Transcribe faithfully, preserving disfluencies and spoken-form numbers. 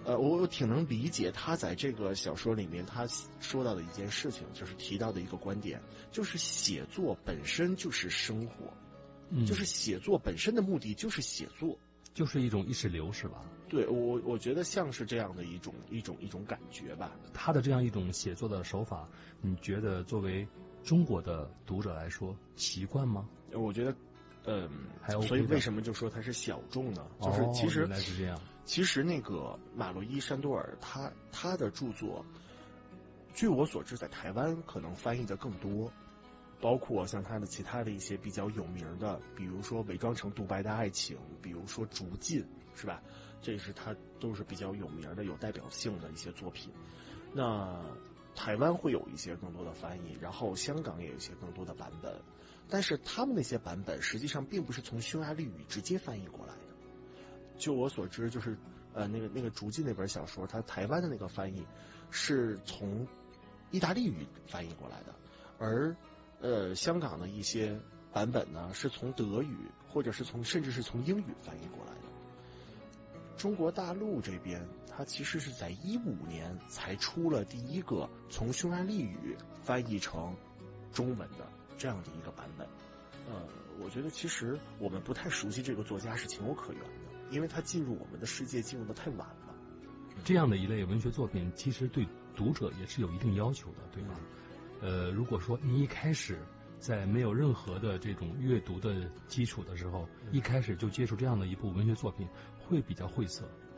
呃，我我挺能理解他在这个小说里面他说到的一件事情，就是提到的一个观点，就是写作本身就是生活，嗯、就是写作本身的目的就是写作， 就是一种意识流，是吧？ 对，我我觉得像是这样的一种一种一种感觉吧。 他的这样一种写作的手法，你觉得作为中国的读者来说习惯吗？ 我觉得。嗯， 还 OK 所以为什么就说它是小众呢？哦、就是其实原来是这样。 其实那个马洛伊·山多尔他他的著作，据我所知，在台湾可能翻译的更多，包括像他的其他的一些比较有名的，比如说《伪装成独白的爱情》，比如说《逐禁》，是吧？这是他都是比较有名的、有代表性的一些作品。那台湾会有一些更多的翻译，然后香港也有一些更多的版本。但是他们那些版本实际上并不是从匈牙利语直接翻译过来的。就我所知，就是呃那个那个竹记那本小说，它台湾的那个翻译是从意大利语翻译过来的，而呃香港的一些版本呢是从德语或者是从甚至是从英语翻译过来的。中国大陆这边，它其实是在一五年才出了第一个从匈牙利语翻译成中文的这样的一个版本。呃，我觉得其实我们不太熟悉这个作家是情有可原的，因为他进入我们的世界进入的太晚了。 这样的一类文学作品其实对读者也是有一定要求的，对吧？呃，如果说你一开始在没有任何的这种阅读的基础的时候，一开始就接触这样的一部文学作品，会比较晦涩。